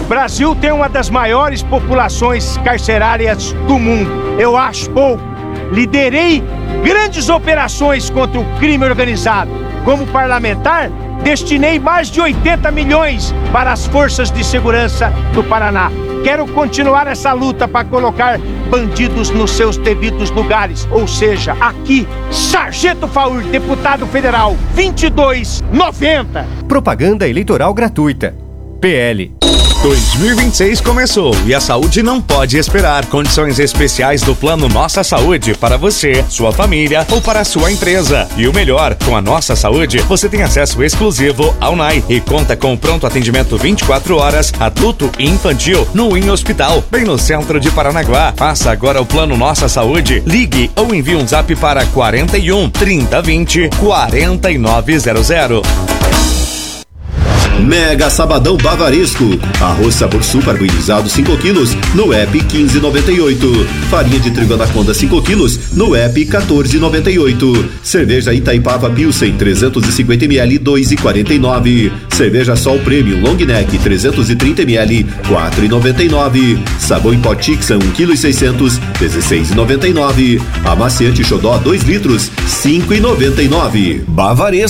Brasil tem uma das maiores populações carcerárias do mundo. Eu acho pouco. Liderei grandes operações contra o crime organizado. Como parlamentar, destinei mais de 80 milhões para as forças de segurança do Paraná. Quero continuar essa luta para colocar bandidos nos seus devidos lugares. Ou seja, aqui, Sargento Faur, deputado federal, 2290. Propaganda eleitoral gratuita. PL. 2026 começou e a saúde não pode esperar. Condições especiais do Plano Nossa Saúde para você, sua família ou para a sua empresa. E o melhor, com a Nossa Saúde, você tem acesso exclusivo ao NAI e conta com pronto atendimento 24 horas, adulto e infantil, no IN Hospital, bem no centro de Paranaguá. Faça agora o Plano Nossa Saúde. Ligue ou envie um zap para 41 3020 4900. Mega Sabadão Bavaresco. Arroz sabor super arborizado 5 quilos no app 15,98. Farinha de trigo Anaconda 5 quilos no app 14,98. Cerveja Itaipava Pilsen 350 ml 2,49. Cerveja Sol Premium Long Neck 330 ml 4,99. Sabão em pó Tixa 1,6 kg 16,99. Amaciante Xodó 2 litros 5,99. Bavaresco.